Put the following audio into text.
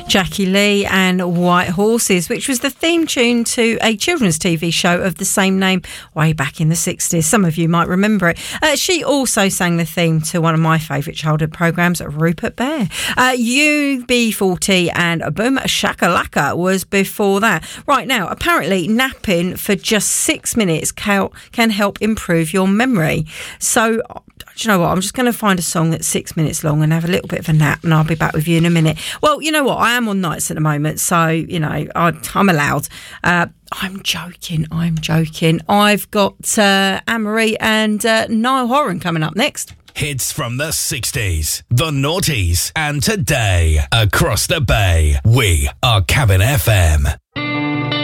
Jackie Lee and White Horses, which was the theme tune to a children's TV show of the same name way back in the 60s. Some of you might remember it. She also sang the theme to one of my favourite childhood programmes, Rupert Bear. UB40 and Boom Shakalaka was before that. Right now, apparently napping for just 6 minutes can help improve your memory. So, do you know what? I'm just going to find a song that's 6 minutes long and have a little bit of a nap, and I'll be back with you in a minute. Well, you know what? I am on nights at the moment, so, you know, I'm allowed. I'm joking. I've got Anne-Marie and Niall Horan coming up next. Hits from the 60s, the noughties, and today across the bay. We are Cabin FM.